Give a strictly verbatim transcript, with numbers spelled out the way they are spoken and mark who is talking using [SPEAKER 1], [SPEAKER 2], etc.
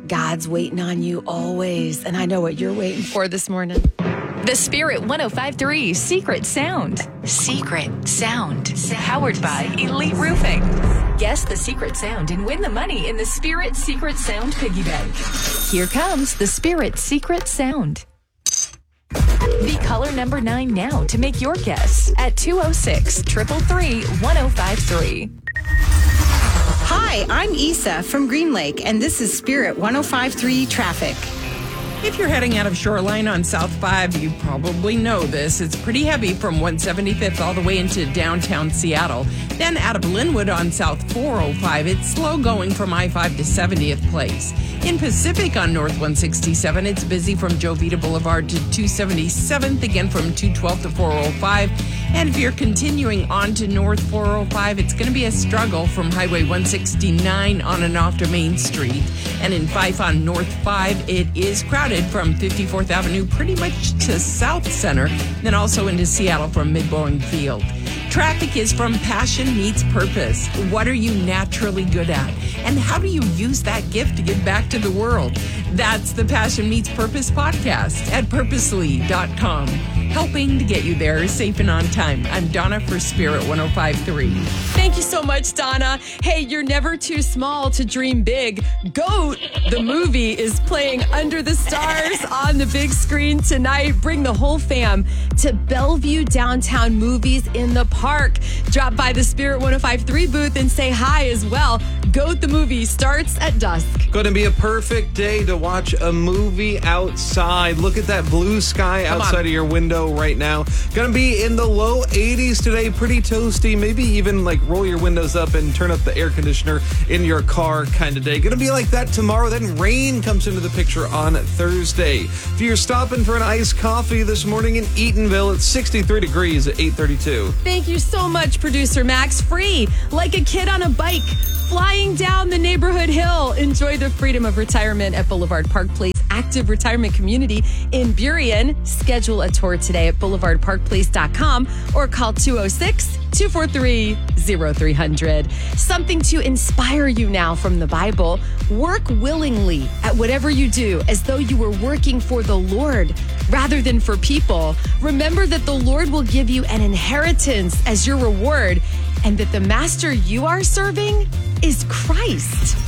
[SPEAKER 1] God's waiting on you always, and I know what you're waiting for this morning.
[SPEAKER 2] The Spirit one oh five point three Secret Sound. Secret Sound. Powered by Elite Roofing. Guess the secret sound and win the money in the Spirit Secret Sound Piggy Bank. Here comes the Spirit Secret Sound. The caller number nine now to make your guess at two oh six, three three three, one oh five three.
[SPEAKER 3] Hi, I'm Isa from Green Lake, and this is Spirit one oh five point three Traffic.
[SPEAKER 4] If you're heading out of Shoreline on South five, you probably know this. It's pretty heavy from one seventy-fifth all the way into downtown Seattle. Then out of Linwood on South four oh five, it's slow going from I five to seventieth Place. In Pacific on North one sixty-seven, it's busy from Jovita Boulevard to two seventy-seventh, again from two twelve to four oh five. And if you're continuing on to North four oh five, it's going to be a struggle from Highway one sixty-nine on and off to Main Street. And in Fife on North five, it is crowded from fifty-fourth Avenue pretty much to South Center, then also into Seattle from Mid-Boeing Field. Traffic is from Passion Meets Purpose. What are you naturally good at? And how do you use that gift to give back to the world? That's the Passion Meets Purpose podcast at purposely dot com. Helping to get you there safe and on time. I'm Donna for Spirit one oh five point three.
[SPEAKER 1] Thank you so much, Donna. Hey, you're never too small to dream big. GOAT, the movie, is playing under the stars on the big screen tonight. Bring the whole fam to Bellevue Downtown Movies in the Park. Drop by the Spirit one oh five point three booth and say hi as well. GOAT, the movie, starts at dusk.
[SPEAKER 5] Going to be a perfect day to watch a movie outside. Look at that blue sky outside of your window right now. Going to be in the low eighties today. Pretty toasty. Maybe even like roll your windows up and turn up the air conditioner in your car kind of day. Going to be like that tomorrow. Then rain comes into the picture on Thursday. If you're stopping for an iced coffee this morning in Eatonville, it's sixty-three degrees at eight thirty-two.
[SPEAKER 1] Thank you so much, producer Max. Free, like a kid on a bike, flying down the neighborhood hill. Enjoy the freedom of retirement at Boulevard Park Place Active Retirement Community in Burien. Schedule a tour today at boulevard park place dot com or call two oh six, two four three, oh three hundred. Something to inspire you now from the Bible. Work willingly at whatever you do as though you were working for the Lord rather than for people. Remember that the Lord will give you an inheritance as your reward and that the master you are serving is Christ.